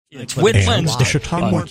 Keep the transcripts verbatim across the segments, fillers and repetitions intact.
It's Wednesday. The Chautauqua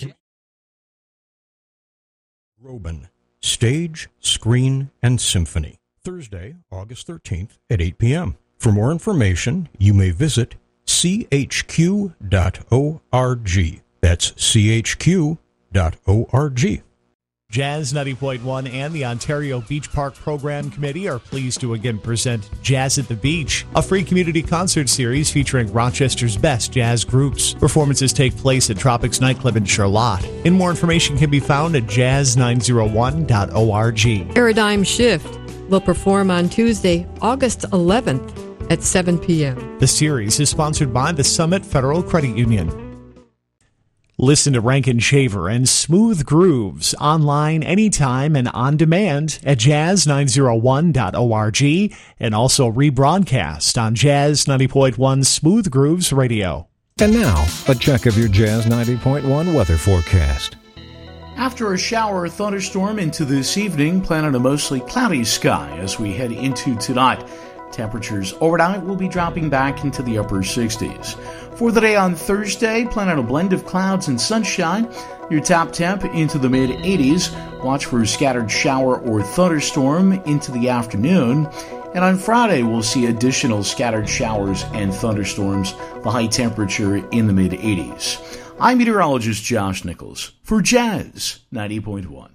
Robin, Stage, Screen, and Symphony. Thursday, August thirteenth at eight p.m. For more information, you may visit c h q dot org. That's c h q dot org. Jazz ninety point one and the Ontario Beach Park Program Committee are pleased to again present Jazz at the Beach, a free community concert series featuring Rochester's best jazz groups. Performances take place at Tropics Nightclub in Charlotte. And more information can be found at jazz nine oh one dot org. Paradigm Shift will perform on Tuesday, August eleventh at seven p.m. The series is sponsored by the Summit Federal Credit Union. Listen to Rankin Shaver and Smooth Grooves online anytime and on demand at jazz nine oh one dot org and also rebroadcast on Jazz ninety point one Smooth Grooves Radio. And now, a check of your Jazz ninety point one weather forecast. After a shower or thunderstorm into this evening, plan on a mostly cloudy sky as we head into tonight. Temperatures overnight will be dropping back into the upper sixties. For the day on Thursday, plan on a blend of clouds and sunshine. Your top temp into the mid-eighties. Watch for a scattered shower or thunderstorm into the afternoon. And on Friday, we'll see additional scattered showers and thunderstorms. The high temperature in the mid-eighties. I'm meteorologist Josh Nichols for Jazz ninety point one.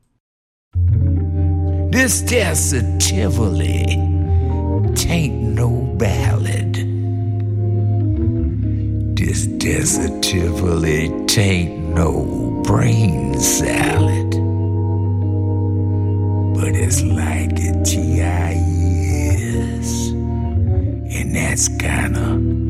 This Desert Tivoli tain't no ballad. This Desert Tivoli tain't no brain salad. But it's like a G I S. And that's kinda